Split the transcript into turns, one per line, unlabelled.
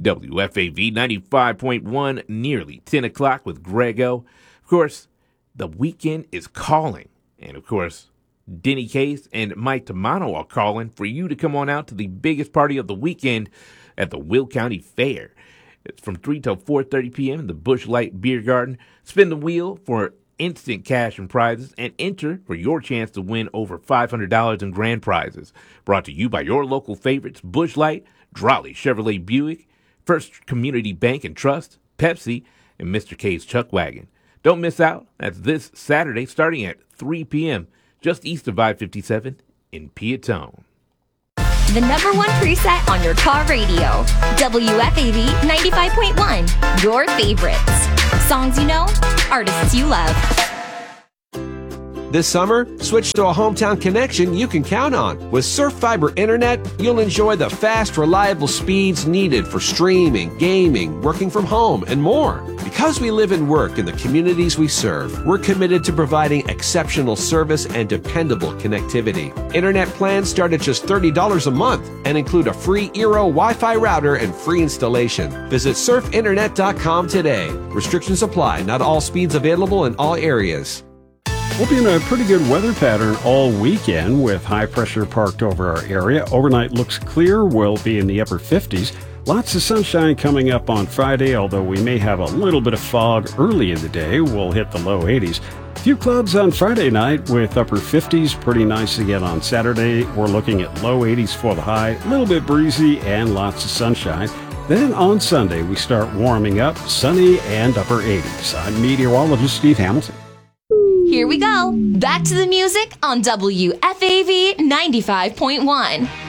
WFAV 95.1, nearly 10 o'clock with Grego. Of course, the weekend is calling. And of course, Denny Case and Mike Tamano are calling for you to come on out to the biggest party of the weekend at the Will County Fair. It's from 3 till 4:30 p.m. in the Busch Light Beer Garden. Spin the wheel for instant cash and prizes and enter for your chance to win over $500 in grand prizes. Brought to you by your local favorites, Busch Light, Drolley Chevrolet Buick, First Community Bank and Trust, Pepsi, and Mr. K's Chuck Wagon. Don't miss out. That's this Saturday starting at 3 p.m. just east of I-57 in Peatone.
The number one preset on your car radio. WFAV 95.1. Your favorites. Songs you know, artists you love.
This summer, switch to a hometown connection you can count on. With Surf Fiber Internet, you'll enjoy the fast, reliable speeds needed for streaming, gaming, working from home, and more. Because we live and work in the communities we serve, we're committed to providing exceptional service and dependable connectivity. Internet plans start at just $30 a month and include a free Eero Wi-Fi router and free installation. Visit surfinternet.com today. Restrictions apply. Not all speeds available in all areas.
We'll be in a pretty good weather pattern all weekend with high pressure parked over our area. Overnight looks clear. We'll be in the upper 50s. Lots of sunshine coming up on Friday, although we may have a little bit of fog early in the day. We'll hit the low 80s. Few clouds on Friday night with upper 50s. Pretty nice again on Saturday. We're looking at low 80s for the high. A little bit breezy and lots of sunshine. Then on Sunday, we start warming up, sunny and upper 80s. I'm meteorologist Steve Hamilton.
Here we go. Back to the music on WFAV 95.1.